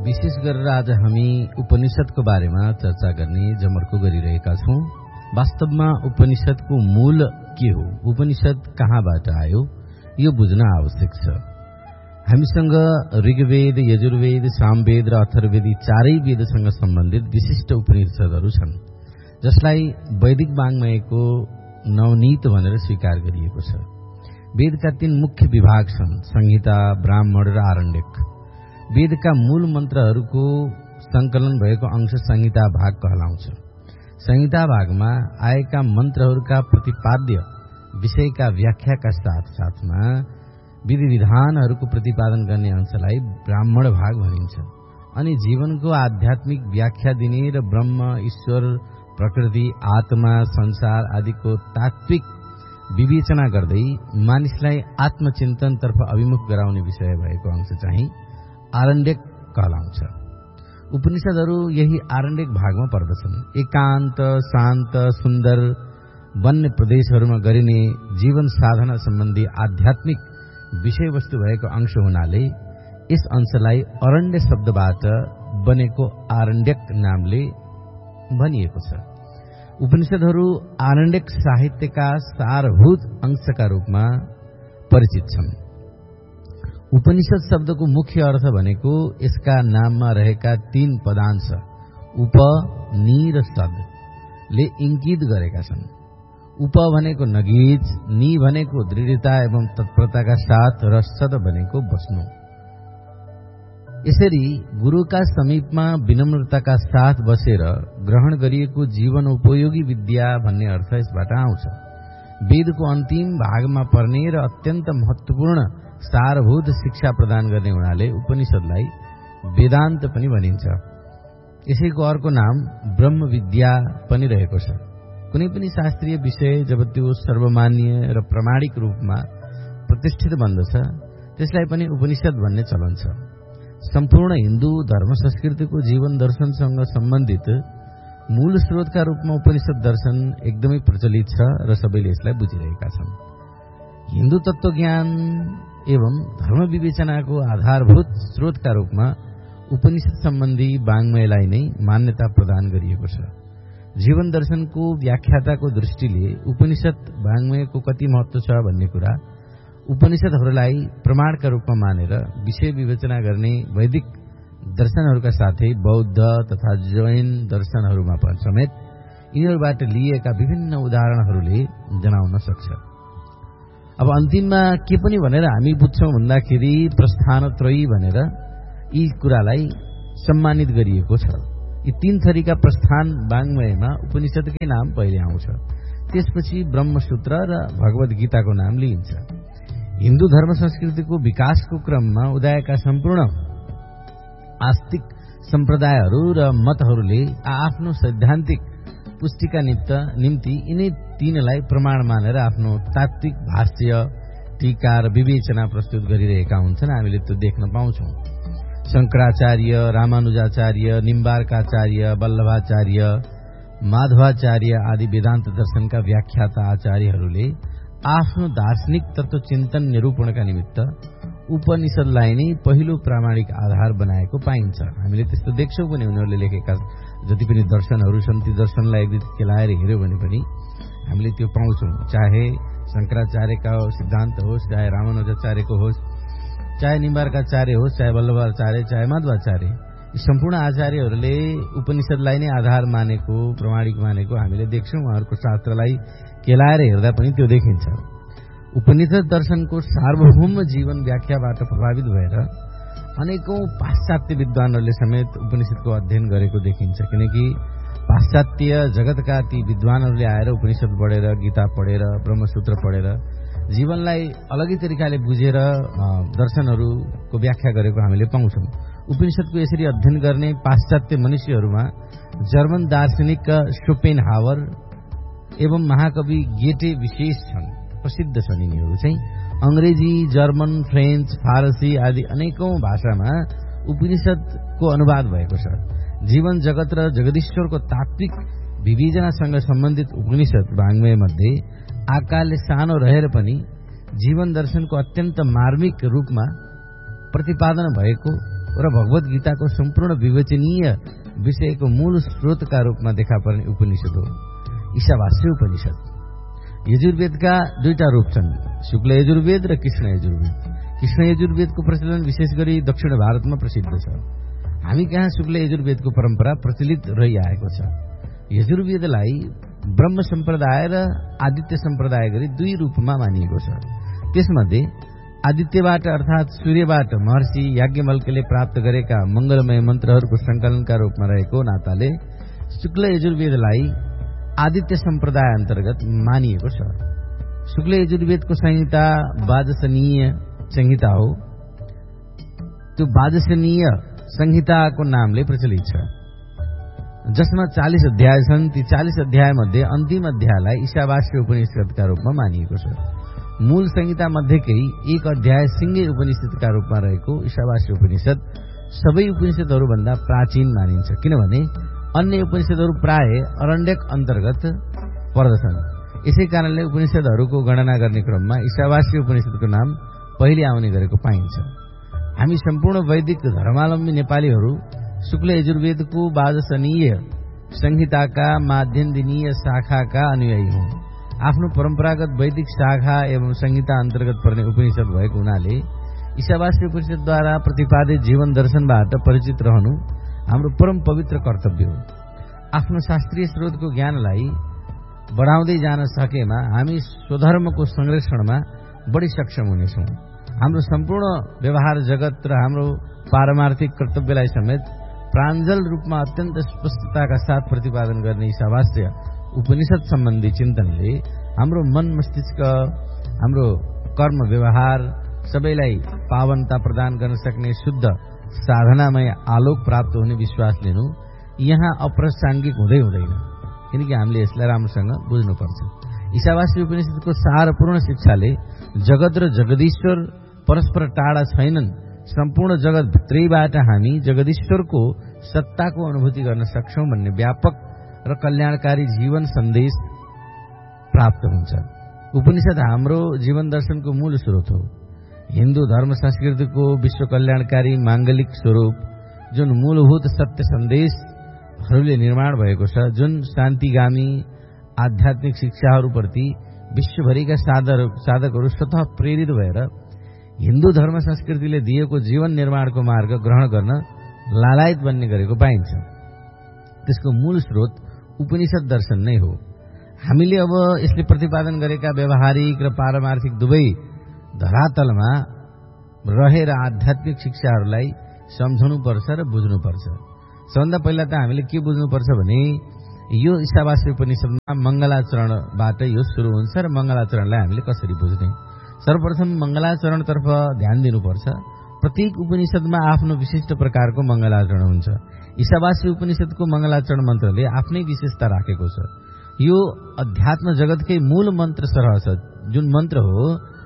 विशेष गरेर आज हामी उपनिषदको बारेमा चर्चा गर्ने जमर्को गरिरहेका छौं। वास्तवमा उपनिषदको मूल के हो, उपनिषद कहाँबाट आयो, यो बुझ्न आवश्यक छ। हामीसँग ऋग्वेद, यजुर्वेद, सामवेद र अथर्ववेद चारै वेदसँग सम्बन्धित विशिष्ट उपनिषदहरू छन्, जसलाई वैदिक वाङ्मयको नवनीत भनेर स्वीकार गरिएको छ। वेदका 3 मुख्य विभाग छन्, संहिता, ब्राह्मण र आरण्यक। वेदका मूल मन्त्रहरूको संकलन भएको अंश संहिता भाग कहलाउँछ। संहिता भागमा आएका मन्त्रहरूका प्रतिपाद्य विषयका व्याख्याका साथसाथमा विधि विधानहरूको प्रतिपादन गर्ने अंशलाई ब्राह्मण भाग भनिन्छ। अनि जीवनको आध्यात्मिक व्याख्या दिने र ब्रह्म, ईश्वर, प्रकृति, आत्मा, संसार आदिको तात्विक विवेचना गर्दै मानिसलाई आत्मचिन्तनतर्फ अभिमुख गराउने विषय भएको अंश चाहिँ आरण्यक कहलाउँछ। उपनिषदहरू यही आरण्यक भागमा पर्दछन्। एकान्त, शान्त, सुन्दर वन्य प्रदेशहरूमा गरिने जीवन साधना सम्बन्धी आध्यात्मिक विषयवस्तु भएको अंश हुनाले यस अंशलाई अरण्य शब्दबाट बनेको आरण्यक नामले भनिएको छ। उपनिषदहरू आरण्यक साहित्यका सारभूत अंशका रूपमा परिचित छन्। उपनिषद शब्दको मुख्य अर्थ भनेको यसका नाममा रहेका 3 पदांश उप, नि र सद ले इंकित गरेका छन्। उप भनेको नगीच, नि भनेको दृढता एवं तत्परताका साथ र सद भनेको बस्नु। यसरी गुरुका समीपमा विनम्रताका साथ बसेर ग्रहण गरिएको जीवन उपयोगी विद्या भन्ने अर्थ यसबाट आउँछ। वेदको अन्तिम भागमा पर्ने र अत्यन्त महत्वपूर्ण सारभूत शिक्षा प्रदान गर्ने हुनाले उपनिषदलाई वेदान्त पनि भनिन्छ। यसैको अर्को नाम ब्रह्म विद्या पनि रहेको छ। कुनै पनि शास्त्रीय विषय जब त्यो सर्वमान्य र प्रमाणिक रूपमा प्रतिष्ठित बन्दछ, त्यसलाई पनि उपनिषद भन्ने चलन छ। सम्पूर्ण हिन्दू धर्म संस्कृतिको जीवन दर्शनसँग सम्बन्धित मूल स्रोतका रूपमा उपनिषद दर्शन एकदमै प्रचलित छ र सबैले यसलाई बुझिरहेका छन्। हिन्दू तत्त्वज्ञान एवं धर्म विवेचनाको आधारभूत स्रोतका रूपमा उपनिषद सम्बन्धी वाङ्मयलाई नै मान्यता प्रदान गरिएको छ। जीवन दर्शनको व्याख्याताको दृष्टिले उपनिषद वाङ्मयको कति महत्व छ भन्ने कुरा उपनिषदहरूलाई प्रमाणका रूपमा मानेर विषय विवेचना गर्ने वैदिक दर्शनहरूका साथै बौद्ध तथा जैन दर्शनहरूमा समेत यिनीहरूबाट लिएका विभिन्न उदाहरणहरूले जनाउन सक्छ। अब अन्तिममा के पनि भनेर हामी बुझ्छौं भन्दाखेरि प्रस्थानत्रयी भनेर यी कुरालाई सम्मानित गरिएको छ। यी 3 थरीका प्रस्थान वाङ्मयमा उपनिषदकै नाम पहिले आउँछ, त्यसपछि ब्रह्मसूत्र र भगवद गीताको नाम लिइन्छ। हिन्दू धर्म संस्कृतिको विकासको क्रममा उदाएका सम्पूर्ण आस्तिक सम्प्रदायहरू र मतहरूले आफ्नो सैद्धान्तिक पुष्टिका निम्ति यिनै 3लाई प्रमाण मानेर आफ्नो तात्विक भाष्य, टीका र विवेचना प्रस्तुत गरिरहेका हुन्छन्। हामीले त्यो देख्न पाउँछौं। शंकराचार्य, रामानुजाचार्य, निम्बार्काचार्य, वल्लभाचार्य, माधवाचार्य आदि वेदान्त दर्शनका व्याख्याता आचार्यहरूले आफ्नो दार्शनिक तत्त्व चिन्तन निरूपणका निमित्त उपनिषदलाई नै पहिलो प्रामाणिक आधार बनाएको पाइन्छ। हामीले त्यस्तो देख्छौं पनि। उनीहरूले लेखेका जति पनि दर्शनहरू छन् ती दर्शनलाई एकदिन केलाएर हेर्यो भने पनि हामीले त्यो पाउँछौं। चाहे शंकराचार्यका सिद्धान्त होस्, चाहे रामानुजाचार्यको होस्, चाहे निम्बार्काचार्य होस्, चाहे वल्लभाचार्य, चाहे माधवाचार्य, यी सम्पूर्ण आचार्यहरूले उपनिषदलाई नै आधार मानेको, प्रमाणिक मानेको हामीले देख्छौं। उहाँहरूको शास्त्रलाई केलाएर हेर्दा पनि त्यो देखिन्छ। उपनिषद दर्शनको सार्वभौम जीवन व्याख्याबाट प्रभावित भएर अनेकौं पाश्चात्य विद्वानहरूले समेत उपनिषदको अध्ययन गरेको देखिन्छ। किनकि पाश्चात्य जगतका ती विद्वानहरूले आएर उपनिषद पढेर, गीता पढेर, ब्रह्मसूत्र पढेर जीवनलाई अलगै तरिकाले बुझेर दर्शनहरूको व्याख्या गरेको हामीले पाउँछौं। उपनिषदको यसरी अध्ययन गर्ने पाश्चात्य मनुष्यहरूमा जर्मन दार्शनिक शोपेनहावर एवं महाकवि गेटे विशेष छन्, प्रसिद्ध छन्। यिनीहरू चाहिँ अंग्रेजी, जर्मन, फ्रेन्च, फारसी आदि अनेकौं भाषामा उपनिषदको अनुवाद भएको छ। जीवन जगत र जगदीश्वरको तात्विक विवेचनासँग सम्बन्धित उपनिषद वाङ्मय मध्ये आकारले सानो रहेर पनि जीवन दर्शनको अत्यन्त मार्मिक रूपमा प्रतिपादन भएको र भगवत गीताको सम्पूर्ण विवेचनीय विषयको मूल स्रोतका रूपमा देखा पर्ने उपनिषद हो ईशावास्य उपनिषद। यजुर्वेदका दुईटा रूप छन्, शुक्ल यजुर्वेद र कृष्ण यजुर्वेद। कृष्ण यजुर्वेदको प्रचलन विशेष गरी दक्षिण भारतमा प्रसिद्ध छ। हामी कहाँ शुक्ल यजुर्वेदको परम्परा प्रचलित रहिआएको छ। यजुर्वेदलाई ब्रह्म सम्प्रदाय र आदित्य सम्प्रदाय गरी दुई रूपमा मानिएको छ। त्यसमध्ये आदित्यबाट अर्थात् सूर्यबाट महर्षि याज्ञवल्क्यले प्राप्त गरेका मंगलमय मन्त्रहरूको संकलनका रूपमा रहेको नाताले शुक्ल यजुर्वेदलाई आदित्य सम्प्रदाय अन्तर्गत मानिएको छ। शुक्ल यजुर्वेदको संहिता वाजसनीय संहिता हो। त्यो वाजसनीय संहिताको नामले प्रचलित छ, जसमा 40 अध्याय छन्। ती 40 अध्यायमध्ये अन्तिम अध्यायलाई ईशावास्य उपनिषदका रूपमा मानिएको छ। मूल संहिता मध्येकै एक अध्याय सिंहे उपनिषदका रूपमा रहेको ईशावास्य उपनिषद सबै उपनिषदहरूभन्दा प्राचीन मानिन्छ, किनभने अन्य उपनिषदहरू प्राय अरण्यक अन्तर्गत पर्दछन्। यसै कारणले उपनिषदहरूको गणना गर्ने क्रममा ईशावास्य उपनिषदको नाम पहिले आउने गरेको पाइन्छ। हामी सम्पूर्ण वैदिक धर्मावलम्बी नेपालीहरू शुक्ल यजुर्वेदको वाजसनीय संहिताका माध्यन्दिनीय शाखाका अनुयायी हौं। आफ्नो परम्परागत वैदिक शाखा एवं संहिता अन्तर्गत पर्ने उपनिषद भएको हुनाले ईशावास्य उपनिषदद्वारा प्रतिपादित जीवन दर्शनबाट परिचित रहनु हाम्रो परम पवित्र कर्तव्य हो। आफ्नो शास्त्रीय स्रोतको ज्ञानलाई बढाउँदै जान सकेमा हामी स्वधर्मको संरक्षणमा बढी सक्षम हुनेछौँ। हाम्रो सम्पूर्ण व्यवहार जगत र हाम्रो पारमार्थिक कर्तव्यलाई समेत प्राञ्जल रूपमा अत्यन्त स्पष्टताका साथ प्रतिपादन गर्ने ईशावास्य उपनिषद सम्बन्धी चिन्तनले हाम्रो मन मस्तिष्क, हाम्रो कर्म व्यवहार सबैलाई पावनता प्रदान गर्न सक्ने शुद्ध साधनामय आलोक प्राप्त हुने विश्वास लिनु यहाँ अप्रासङ्गिक हुँदैन, किनकि हामीले यसलाई राम्रोसँग बुझ्नुपर्छ। ईशावास्य उपनिषदको सारपूर्ण शिक्षाले जगत र जगदीश्वर परस्पर टाढा छैनन्, सम्पूर्ण जगत भित्रैबाट हामी जगदीश्वरको सत्ताको अनुभूति गर्न सक्छौं भन्ने व्यापक र कल्याणकारी जीवन सन्देश प्राप्त हुन्छ। उपनिषद हाम्रो जीवन दर्शनको मूल स्रोत हो। हिन्दू धर्म संस्कृतिको विश्व कल्याणकारी मांगलिक स्वरूप जुन मूलभूत सत्य सन्देशहरूले निर्माण भएको छ, जुन शान्तिगामी आध्यात्मिक शिक्षाहरूप्रति विश्वभरिका साधकहरू स्वतः प्रेरित भएर हिन्दू धर्म संस्कृतिले दिएको जीवन निर्माणको मार्ग ग्रहण गर्न लालायत बन्ने गरेको पाइन्छ। त्यसको मूल स्रोत उपनिषद दर्शन नै हो। हामीले अब यसले प्रतिपादन गरेका व्यावहारिक र पारमार्थिक दुवै धरातलमा रहेर आध्यात्मिक शिक्षाहरूलाई सम्झनुपर्छ र बुझ्नुपर्छ। सबभन्दा पहिला त हामीले के बुझ्नुपर्छ भने यो ईशावास्य उपनिषदमा मङ्गलाचरणबाट यो सुरु हुन्छ र मङ्गलाचरणलाई हामीले कसरी बुझ्ने। सर्वप्रथम मङ्गलाचरणतर्फ ध्यान दिनुपर्छ। प्रत्येक उपनिषदमा आफ्नो विशिष्ट प्रकारको मङ्गलाचरण हुन्छ। ईशावास्य उपनिषदको मङ्गलाचरण मन्त्रले आफ्नै विशेषता राखेको छ। यो अध्यात्म जगतकै मूल मन्त्र सरह छ, जुन मन्त्र हो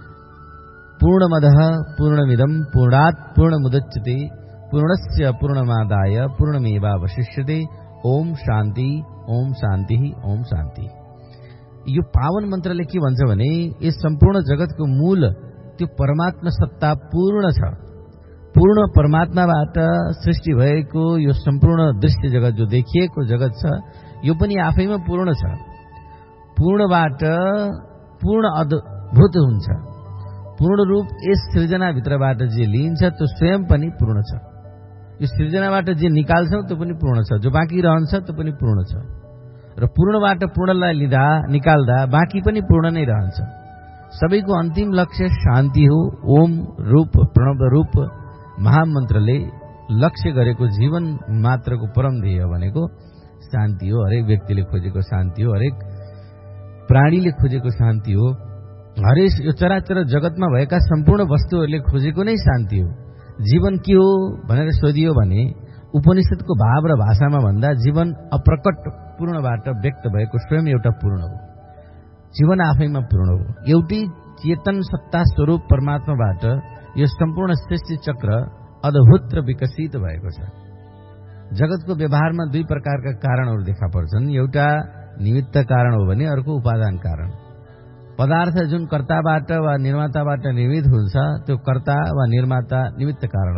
पूर्णमदः पूर्णमिदं पूर्णात् पूर्णमुदच्यते पूर्णस्य पूर्णमादाय पूर्णमेवावशिष्यते ओम शान्ति ओम शान्ति ओम शान्ति। यो पावन मन्त्रले के भन्छ भने यस सम्पूर्ण जगतको मूल त्यो परमात्मा सत्ता पूर्ण छ। पूर्ण परमात्माबाट सृष्टि भएको यो सम्पूर्ण दृश्य जगत, जो देखिएको जगत छ, यो पनि आफैमा पूर्ण छ। पूर्णबाट पूर्ण अद्भुत हुन्छ। पूर्ण रूप यस सृजनाभित्रबाट जे लिइन्छ त्यो स्वयं पनि पूर्ण छ। यो सृजनाबाट जे निकाल्छौं त्यो पनि पूर्ण छ, जो बाँकी रहन्छ त्यो पनि पूर्ण छ। र पूर्णबाट पूर्णलाई निकाल्दा बाँकी पनि पूर्ण नै रहन्छ। सबैको अन्तिम लक्ष्य शान्ति हो। ओम रूप प्रणव रूप महामन्त्रले लक्ष्य गरेको जीवन मात्रको परम ध्येय भनेको शान्ति हो। हरेक व्यक्तिले खोजेको शान्ति हो, हरेक प्राणीले खोजेको शान्ति हो, हरेक यो चराचर जगतमा भएका सम्पूर्ण वस्तुहरूले खोजेको नै शान्ति हो। जीवन के हो भनेर सोधियो भने उपनिषदको भाव र भाषामा भन्दा जीवन अप्रकट पूर्णबाट व्यक्त भएको स्वयं एउटा पूर्ण हो। जीवन आफैमा पूर्ण हो। एउटै चेतन सत्ता स्वरूप परमात्माबाट यो सम्पूर्ण सृष्टि चक्र अद्भुत र विकसित भएको छ। जगतको व्यवहारमा दुई प्रकारका कारणहरू देखा पर्छन्। एउटा निमित्त कारण हो भने अर्को उपादान कारण। पदार्थ जुन कर्ताबाट वा निर्माताबाट निर्मित हुन्छ त्यो कर्ता वा निर्माता निमित्त कारण हो।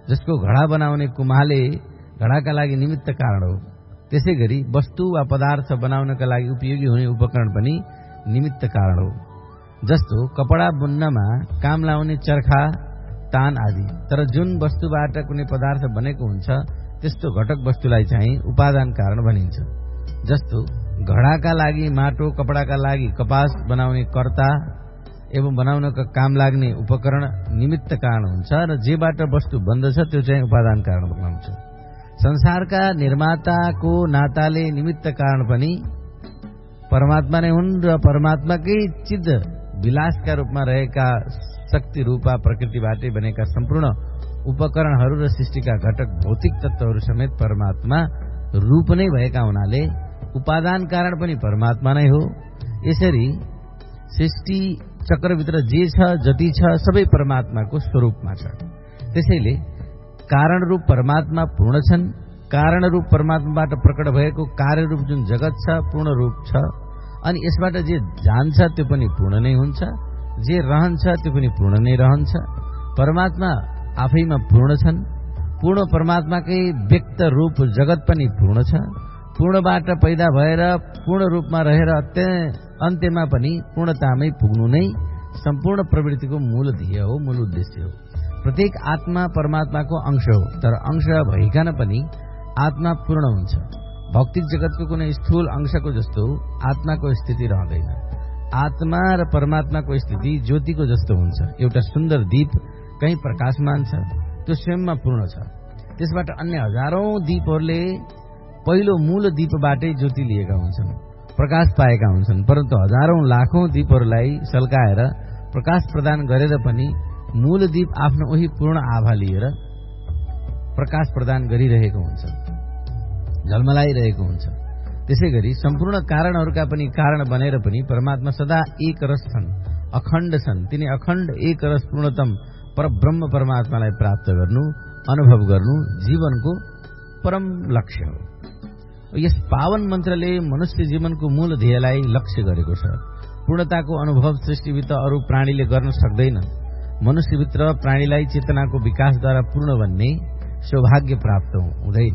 जसको घडा बनाउने कुम्हाले घडाका लागि निमित्त कारण हो, त्यसै गरी वस्तु वा पदार्थ बनाउनका लागि उपयोगी हुने उपकरण पनि निमित्त कारण हो। जस्तो कपडा बुन्नमा काम लाउने चर्खा, तान आदि। तर जुन वस्तुबाट कुनै पदार्थ बनेको हुन्छ त्यस्तो घटक वस्तुलाई चाहिँ उपादान कारण भनिन्छ। जस्तो घडाका लागि माटो, कपडाका लागि कपास बनाउने कर्ता एवं बनाउनका काम लाग्ने उपकरण निमित्त कारण हुन्छ र जेबाट वस्तु बन्दछ त्यो चाहिँ उपादान कारण बनाउँछ। संसारका निर्माताको नाताले निमित्त कारण पनि परमात्मा नै हुन् र परमात्माकै चिद विलासका रूपमा रहेका शक्ति रूपा प्रकृतिबाटै बनेका सम्पूर्ण उपकरणहरू र सृष्टिका घटक भौतिक तत्त्वहरू समेत परमात्मा रूप नै भएका हुनाले उपादान कारण पनि परमात्मा नै हो। यसरी सृष्टि चक्रभित्र जे छ, जति छ, सबै परमात्माको स्वरूपमा छ। त्यसैले कारण रूप परमात्मा पूर्ण छन्। कारण रूप परमात्माबाट प्रकट भएको कार्य रूप जुन जगत छ पूर्ण रूप छ, अनि यसबाट जे जान्छ त्यो पनि पूर्ण नै हुन्छ, जे रहन्छ त्यो पनि पूर्ण नै रहन्छ। परमात्मा आफैमा पूर्ण छन्। पूर्ण परमात्माकै व्यक्त रूप जगत पनि पूर्ण छ। पूर्णबाट पैदा भएर पूर्ण रूपमा रहेर अन्त्यमा पनि पूर्णतामै पुग्नु नै सम्पूर्ण प्रवृत्तिको मूल ध्येय हो, मूल उद्देश्य हो। प्रत्येक आत्मा परमात्माको अंश हो, तर अंश भइकन पनि आत्मा पूर्ण हुन्छ। भौतिक जगतको कुनै स्थूल अंशको जस्तो आत्माको स्थिति रहँदैन। आत्मा र परमात्माको स्थिति ज्योतिको जस्तो हुन्छ। एउटा सुन्दर दीप कहीँ प्रकाशमान छ, त्यो स्वयंमा पूर्ण छ। त्यसबाट अन्य हजारौं दीपहरूले पहिलो मूल दीपबाटै ज्योति लिएका हुन्छन्, प्रकाश पाएका हुन्छन्, परन्तु हजारौं लाखौं दीपहरूलाई सल्काएर प्रकाश प्रदान गरेर पनि मूल दीप आफ्नो उही पूर्ण आभा लिएर प्रकाश प्रदान गरिरहेको हुन्छ, झलमलाइरहेको हुन्छ। त्यसै गरी सम्पूर्ण कारणहरूका पनि कारण बनेर पनि परमात्मा सदा एक रस छन्, अखण्ड छन्। तिनी अखण्ड एक रस पूर्णतम परब्रह्म परमात्मालाई प्राप्त गर्नु, अनुभव गर्नु जीवनको परम लक्ष्य हो। यस पावन मन्त्रले मनुष्य जीवनको मूल ध्येयलाई लक्ष्य गरेको छ। पूर्णताको अनुभव सृष्टिभित्र अरू प्राणीले गर्न सक्दैन। मनुष्यभित्र प्राणीलाई चेतनाको विकासद्वारा पूर्ण बन्ने सौभाग्य प्राप्त हुँदैन,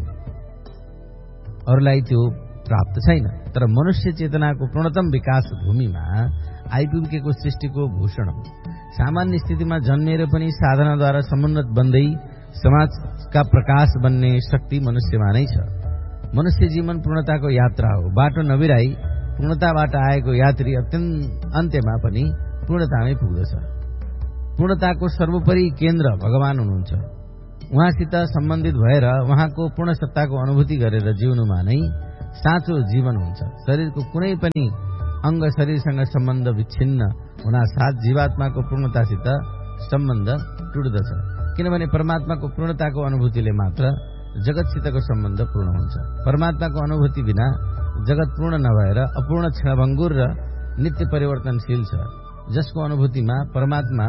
अरूलाई त्यो प्राप्त छैन। तर मनुष्य चेतनाको पूर्णतम विकास भूमिमा आइपुगेको सृष्टिको भूषण हो। सामान्य स्थितिमा जन्मेर पनि साधनाद्वारा समुन्नत बन्दै समाजका प्रकाश बन्ने शक्ति मनुष्यमा नै छ। मनुष्य जीवन पूर्णताको यात्रा हो। बाटो नबिराई पूर्णताबाट आएको यात्री अन्त्यमा पनि पूर्णतामै पुग्दछ। पूर्णताको सर्वोपरि केन्द्र भगवान हुनुहुन्छ। उहाँसित सम्बन्धित भएर उहाँको पूर्ण सत्ताको अनुभूति गरेर जिउनुमा नै साँचो जीवन हुन्छ। शरीरको कुनै पनि अंग शरीरसँग सम्बन्ध विच्छिन्न हुनासाथ जीवात्माको पूर्णतासित सम्बन्ध टुट्दछ, किनभने परमात्माको पूर्णताको अनुभूतिले मात्र जगतसितको सम्बन्ध पूर्ण हुन्छ। परमात्माको अनुभूति बिना जगत पूर्ण नभएर अपूर्ण, क्षणभङ्गुर र नित्य परिवर्तनशील छ। जसको अनुभूतिमा परमात्मा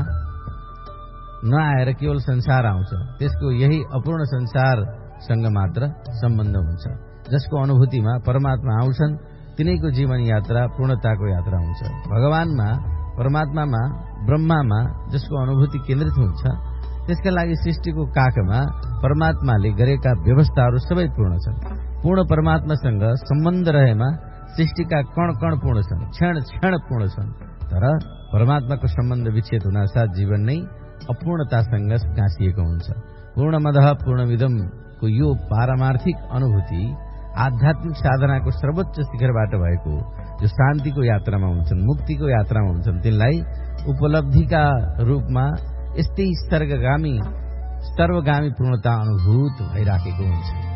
नआएर केवल संसार आउँछ, त्यसको यही अपूर्ण संसारसँग मात्र सम्बन्ध हुन्छ। जसको अनुभूतिमा परमात्मा आउँछन् तिनैको जीवन यात्रा पूर्णताको यात्रा हुन्छ। भगवानमा, परमात्मामा, ब्रह्मामा जसको अनुभूति केन्द्रित हुन्छ त्यसका लागि सृष्टिको काखमा परमात्माले गरेका व्यवस्थाहरू सबै पूर्ण छन्। पूर्ण परमात्मासँग सम्बन्ध रहेमा सृष्टिका कण कण पूर्ण छन्, क्षण क्षण पूर्ण छन्। तर परमात्माको सम्बन्ध विच्छेद हुनासाथ जीवन नै अपूर्णतासँग गाँसिएको हुन्छ। पूर्णमदः पूर्णमिदमको यो पारमार्थिक अनुभूति आध्यात्मिक साधनाको सर्वोच्च शिखरबाट भएको, जो शान्तिको यात्रामा हुन्छन्, मुक्तिको यात्रामा हुन्छन्, तिनलाई उपलब्धिका रूपमा यस्तै सर्वगामी पूर्णता अनुभूत भइराखेको हुन्छ।